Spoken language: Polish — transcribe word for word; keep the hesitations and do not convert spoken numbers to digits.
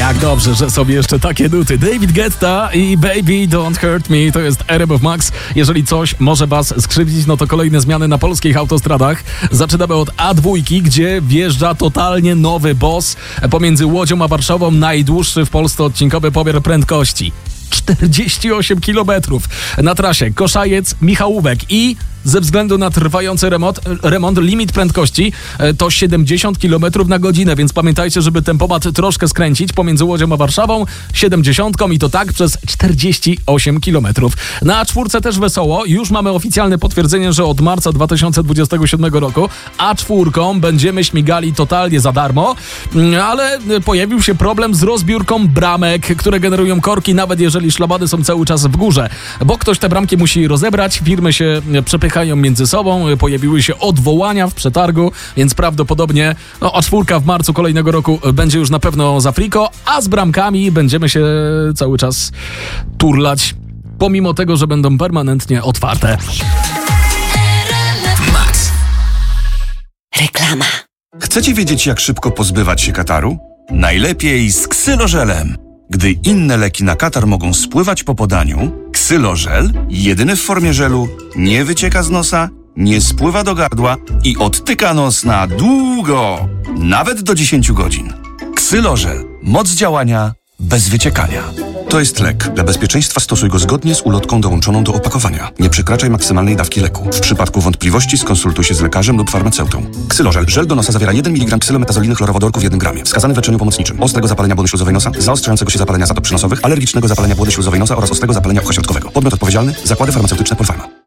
Jak dobrze, że sobie jeszcze takie nuty. David Guetta i Baby Don't Hurt Me to jest R M F Max. Jeżeli coś może was skrzywdzić, no to kolejne zmiany na polskich autostradach. Zaczynamy od A dwa, gdzie wjeżdża totalnie nowy boss pomiędzy Łodzią a Warszawą. Najdłuższy w Polsce odcinkowy pomiar prędkości. czterdzieści osiem kilometrów na trasie Koszajec-Michałówek i ze względu na trwający remont, remont limit prędkości to siedemdziesiąt kilometrów na godzinę, więc pamiętajcie, żeby tempomat troszkę skręcić pomiędzy Łodzią a Warszawą, siedemdziesiątką i to tak przez czterdzieści osiem kilometrów. Na A cztery też wesoło, już mamy oficjalne potwierdzenie, że od marca dwa tysiące dwudziestego siódmego roku A cztery będziemy śmigali totalnie za darmo, ale pojawił się problem z rozbiórką bramek, które generują korki, nawet jeżeli szlabany są cały czas w górze, bo ktoś te bramki musi rozebrać, firmy się przepychają między sobą, pojawiły się odwołania w przetargu, więc prawdopodobnie no, A cztery w marcu kolejnego roku będzie już na pewno za friko, a z bramkami będziemy się cały czas turlać, pomimo tego, że będą permanentnie otwarte. Max. Reklama. Chcecie wiedzieć, jak szybko pozbywać się kataru? Najlepiej z ksylożelem. Gdy inne leki na katar mogą spływać po podaniu, ksylożel, jedyny w formie żelu, nie wycieka z nosa, nie spływa do gardła i odtyka nos na długo, nawet do dziesięć godzin. Ksylożel. Moc działania bez wyciekania. To jest lek. Dla bezpieczeństwa stosuj go zgodnie z ulotką dołączoną do opakowania. Nie przekraczaj maksymalnej dawki leku. W przypadku wątpliwości skonsultuj się z lekarzem lub farmaceutą. Ksylożel. Żel do nosa zawiera jeden miligram ksylometazoliny chlorowodorku w jednym gramie. Wskazany w leczeniu pomocniczym. Ostrego zapalenia błony śluzowej nosa, zaostrzającego się zapalenia zatop przynosowych, alergicznego zapalenia błony śluzowej nosa oraz ostrego zapalenia ucha środkowego. Podmiot odpowiedzialny. Zakłady farmaceutyczne Polpharma.